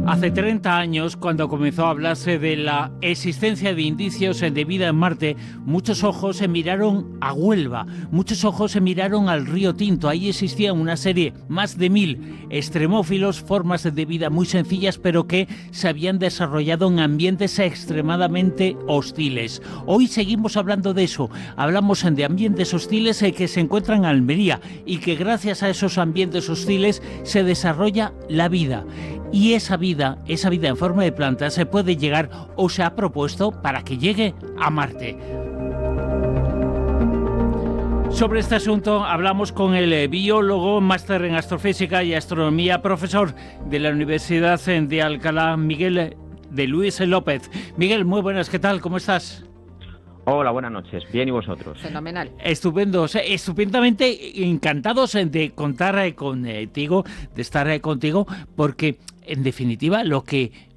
Hace 30 años, cuando comenzó a hablarse de la existencia de indicios de vida en Marte, muchos ojos se miraron a Huelva, muchos ojos se miraron al río Tinto. Ahí existían una serie, más de 1000 extremófilos, formas de vida muy sencillas, pero que se habían desarrollado en ambientes extremadamente hostiles. Hoy seguimos hablando de eso. Hablamos de ambientes hostiles que se encuentran en Almería y que gracias a esos ambientes hostiles se desarrolla la vida. Y esa vida en forma de planta se puede llegar o se ha propuesto para que llegue a Marte. Sobre este asunto hablamos con el biólogo, máster en astrofísica y astronomía, profesor de la Universidad de Alcalá, Miguel de Luis López. Miguel, muy buenas, ¿qué tal? ¿Cómo estás? Hola, buenas noches. Bien, ¿y vosotros? Fenomenal. Estupendos, estupendamente encantados de contar contigo, de estar contigo, porque en definitiva lo que